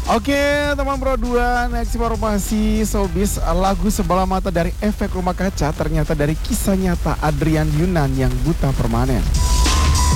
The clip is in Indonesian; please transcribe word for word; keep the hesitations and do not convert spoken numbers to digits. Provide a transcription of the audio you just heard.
Oke, teman Pro dua, next informasi showbiz, lagu Sebelah Mata dari Efek Rumah Kaca ternyata dari kisah nyata Adrian Yunan yang buta permanen.